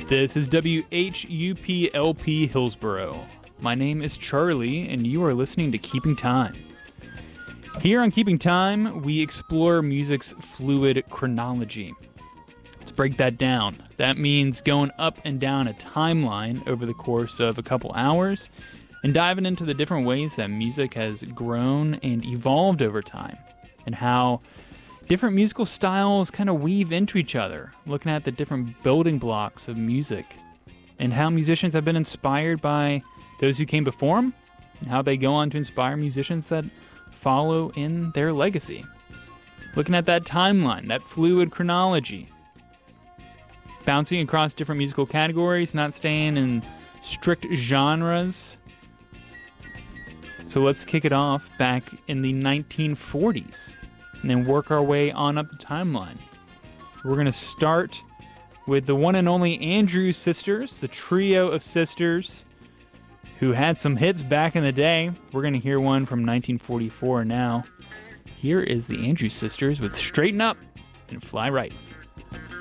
This is WHUPLP Hillsboro. My name is Charlie, and you are listening to Keeping Time. Here on Keeping Time, we explore music's fluid chronology. Let's break that down. That means going up and down a timeline over the course of a couple hours and diving into the different ways that music has grown and evolved over time, and how different musical styles kind of weave into each other, looking at the different building blocks of music and how musicians have been inspired by those who came before them and how they go on to inspire musicians that follow in their legacy. Looking at that timeline, that fluid chronology, bouncing across different musical categories, not staying in strict genres. So let's kick it off back in the 1940s. And then work our way on up the timeline. We're going to start with the one and only Andrews Sisters, the trio of sisters who had some hits back in the day. We're going to hear one from 1944 now. Here is the Andrews Sisters with Straighten Up and Fly Right.